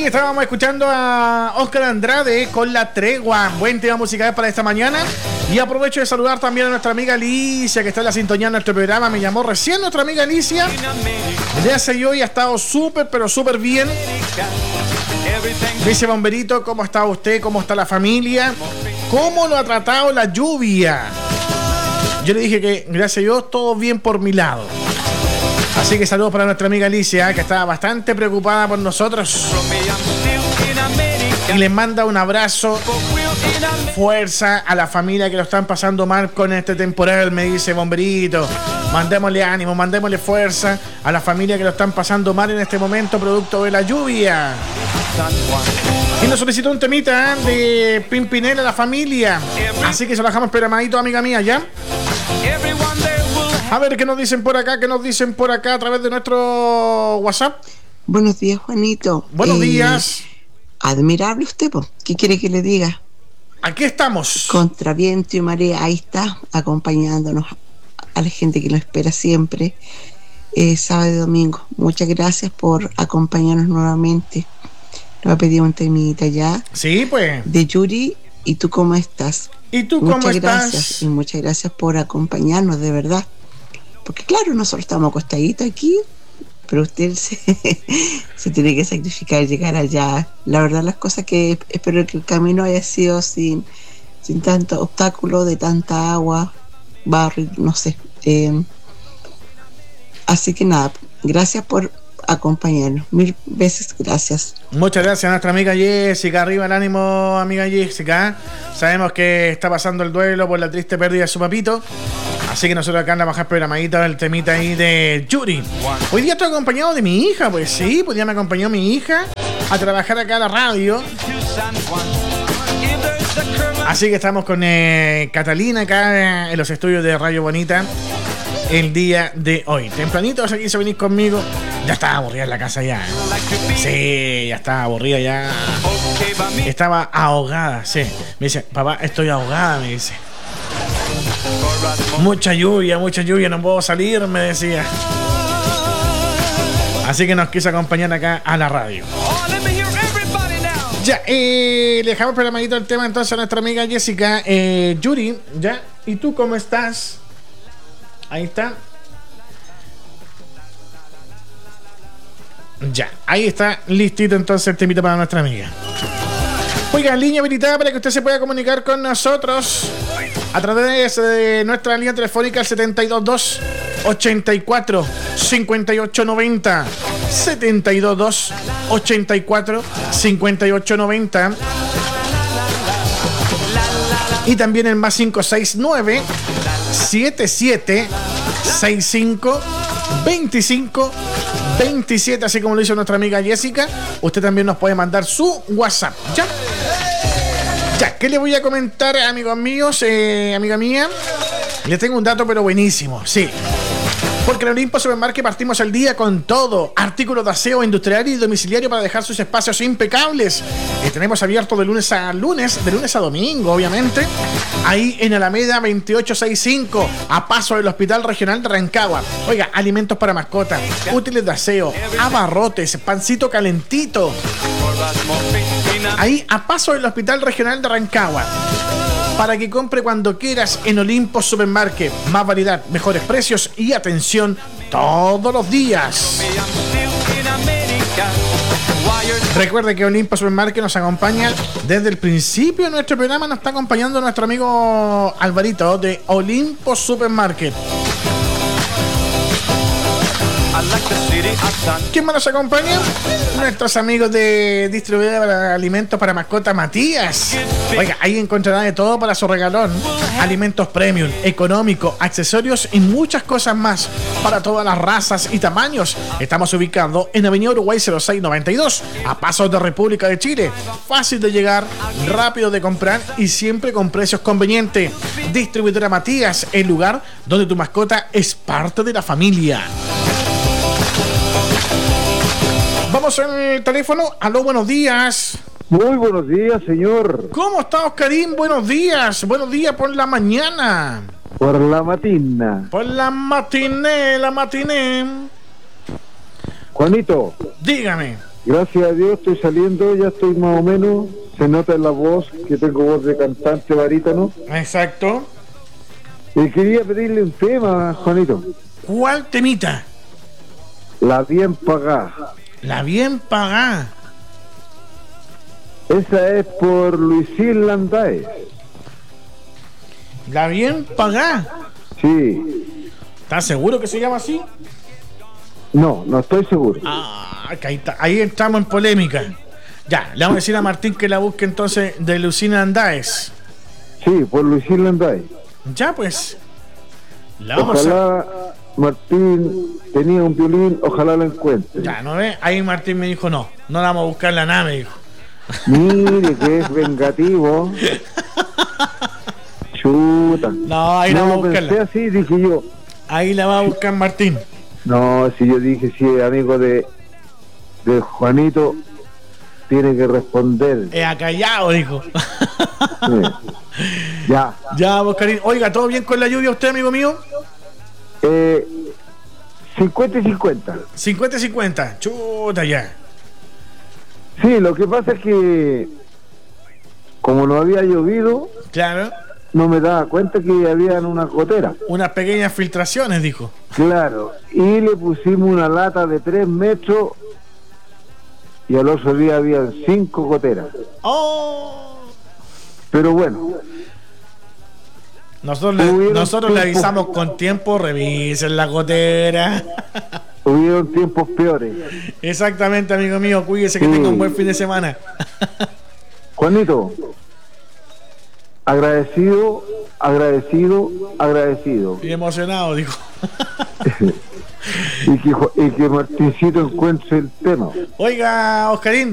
Ahí estábamos escuchando a Oscar Andrade con La Tregua. Buen tema musical para esta mañana. Y aprovecho de saludar también a nuestra amiga Alicia, que está en la sintonía de nuestro programa. Me llamó recién nuestra amiga Alicia. Ya sé yo y ha estado súper, pero súper bien. Dice: Bomberito, ¿cómo está usted? ¿Cómo está la familia? ¿Cómo lo ha tratado la lluvia? Yo le dije que, gracias a Dios, todo bien por mi lado. Así que saludos para nuestra amiga Alicia, que estaba bastante preocupada por nosotros. Y les manda un abrazo, fuerza a la familia que lo están pasando mal con este temporal. Me dice: Bomberito, mandémosle ánimo, mandémosle fuerza a la familia que lo están pasando mal en este momento producto de la lluvia. Y nos solicitó un temita de Pimpinela a la familia. Así que se lo dejamos programadito, amiga mía, ¿ya? A ver, ¿qué nos dicen por acá? ¿Qué nos dicen por acá a través de nuestro WhatsApp? Buenos días, Juanito. Buenos días. Admirable usted, po. ¿Qué quiere que le diga? Aquí estamos. Contra viento y marea, ahí está, acompañándonos a la gente que lo espera siempre, sábado y domingo. Muchas gracias por acompañarnos nuevamente. Le voy a pedir un temita ya. Sí, pues. De Yuri, ¿y tú cómo estás? ¿Y tú cómo estás? Muchas gracias, y muchas gracias por acompañarnos, de verdad. Porque claro, nosotros estamos acostaditos aquí, pero usted se tiene que sacrificar y llegar allá. La verdad, las cosas que espero que el camino haya sido sin tanto obstáculo, de tanta agua, barro, no sé. Así que nada, gracias por acompañarnos. 1000 veces gracias. Muchas gracias a nuestra amiga Jessica. Arriba el ánimo, amiga Jessica. Sabemos que está pasando el duelo por la triste pérdida de su papito. Así que nosotros acá en la baja programadita el temita ahí de Yuri. Hoy día estoy acompañado de mi hija, pues sí, hoy día me acompañó mi hija a trabajar acá a la radio. Así que estamos con Catalina acá en los estudios de Radio Bonita el día de hoy. Tempranito se quiso venir conmigo. Ya estaba aburrida en la casa ya. Sí, ya estaba aburrida ya. Estaba ahogada, sí. Me dice: papá, estoy ahogada, me dice. Mucha lluvia, no puedo salir, me decía. Así que nos quiso acompañar acá a la radio. Ya, le dejamos programadito el tema entonces a nuestra amiga Jessica. Yuri, ya, ¿y tú cómo estás? Ahí está. Ya, ahí está listito entonces el temita para nuestra amiga. Oiga, línea habilitada para que usted se pueda comunicar con nosotros a través de nuestra línea telefónica 722 84 58 90 722 84 58 90 y también el más 569 77 65 25 27, así como lo hizo nuestra amiga Jessica. Usted también nos puede mandar su WhatsApp, ¿ya? Ya, ¿qué le voy a comentar, amigos míos, amiga mía? Les tengo un dato pero buenísimo, sí. Porque en Olimpo Supermarket partimos el día con todo. Artículos de aseo industrial y domiciliario para dejar sus espacios impecables. Tenemos abierto de lunes a domingo, obviamente. Ahí en Alameda 2865, a paso del Hospital Regional de Rancagua. Oiga, alimentos para mascotas, útiles de aseo, abarrotes, pancito calentito. Ahí a paso del Hospital Regional de Rancagua. Para que compre cuando quieras en Olimpo Supermarket. Más variedad, mejores precios y atención todos los días. Recuerde que Olimpo Supermarket nos acompaña desde el principio de nuestro programa. Nos está acompañando nuestro amigo Alvarito de Olimpo Supermarket. ¿Quién más nos acompaña? Nuestros amigos de distribuidora de alimentos para mascota Matías. Oiga, ahí encontrará de todo para su regalón. Alimentos premium, económico, accesorios y muchas cosas más para todas las razas y tamaños. Estamos ubicados en Avenida Uruguay 0692, a pasos de República de Chile. Fácil de llegar, rápido de comprar y siempre con precios convenientes. Distribuidora Matías, el lugar donde tu mascota es parte de la familia. Vamos al teléfono. Aló, buenos días. Muy buenos días, señor. ¿Cómo está, Oscarín? Buenos días. Buenos días por la mañana. Por la matina. Por la matiné. Juanito. Dígame. Gracias a Dios estoy saliendo, ya estoy más o menos. Se nota en la voz que tengo voz de cantante barítono. Exacto. Y quería pedirle un tema, Juanito. ¿Cuál temita? La bien pagada. La bien pagada. Esa es por Luisín Landaes. La bien pagada. Sí. ¿Estás seguro que se llama así? No estoy seguro. Ah, que ahí entramos en polémica. Ya, le vamos a decir a Martín que la busque entonces de Lucina Andaes. Sí, por Luisín Landaes. Ya pues. La vamos Ojalá Martín tenía un violín, ojalá lo encuentre. Ya, ¿no ve? Ahí Martín me dijo no la vamos a buscar la nave, dijo. Mire que es vengativo. Chuta. No, ahí la No vamos a lo pensé buscarla. así, dije yo. Ahí la va a buscar Martín. No, si yo dije, si es amigo de Juanito, tiene que responder. Callado, dijo. Sí. Ya. Ya, Oscarín. Oiga, ¿todo bien con la lluvia usted, amigo mío? 50 y 50. 50-50. Chuta ya. Sí, lo que pasa es que como no había llovido, Claro. no me daba cuenta que habían una gotera. Unas pequeñas filtraciones, dijo. Claro, y le pusimos una lata de 3 metros y al otro día habían 5 goteras. ¡Oh! Pero bueno, Nosotros le avisamos con tiempo, revisen la gotera. hubieron tiempos peores. Exactamente, amigo mío, cuídese que Sí. tenga un buen fin de semana. Juanito, agradecido. Y emocionado, dijo. Y que Martincito encuentre el tema. Oiga, Oscarín,